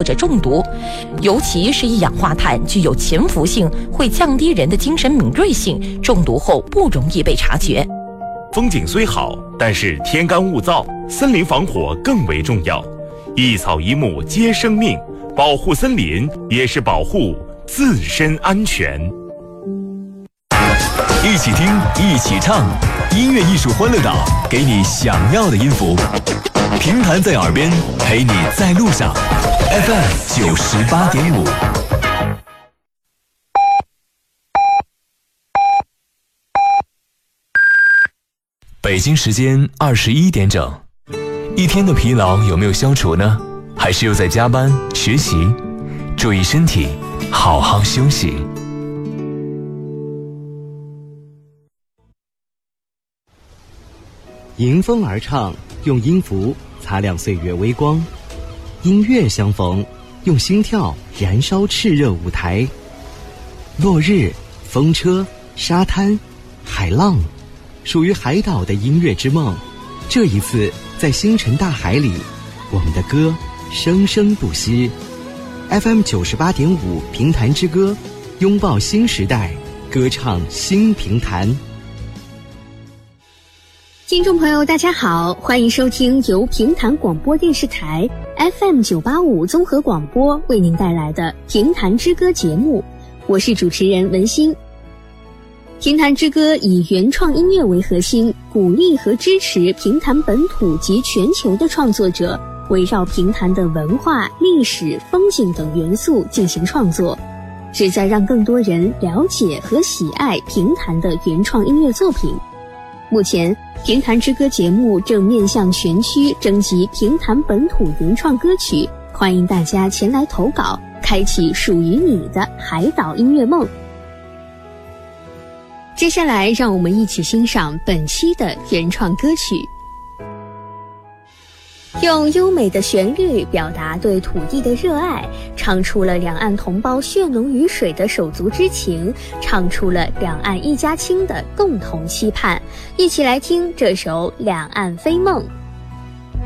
者中毒，尤其是一氧化碳具有潜伏性，会降低人的精神敏锐性，中毒后不容易被察觉。 风景虽好，但是天干物燥，森林防火更为重要。一草一木皆生命，保护森林也是保护自身安全。 一起听，一起唱，音乐艺术欢乐岛，给你想要的音符。平潭在耳边，陪你在路上。FM 98.5。北京时间21点整，一天的疲劳有没有消除呢？还是又在加班学习？注意身体，好好休息。 迎风而唱，用音符擦亮岁月微光；音乐相逢，用心跳燃烧炽热舞台。落日、风车、沙滩、海浪，属于海岛的音乐之梦。这一次，在星辰大海里，我们的歌生生不息。FM 98.5平潭之歌，拥抱新时代，歌唱新平潭。 听众朋友大家好，欢迎收听由平潭广播电视台 FM 985综合广播为您带来的平潭之歌节目，我是主持人文心。平潭之歌以原创音乐为核心，鼓励和支持平潭本土及全球的创作者围绕平潭的文化、历史、风景等元素进行创作，旨在让更多人了解和喜爱平潭的原创音乐作品。目前平潭之歌节目正面向全区征集平潭本土原创歌曲，欢迎大家前来投稿，开启属于你的海岛音乐梦。接下来让我们一起欣赏本期的原创歌曲，用优美的旋律表达对土地的热爱，唱出了两岸同胞血浓于水的手足之情，唱出了两岸一家亲的共同期盼。一起来听这首《两岸飞梦》。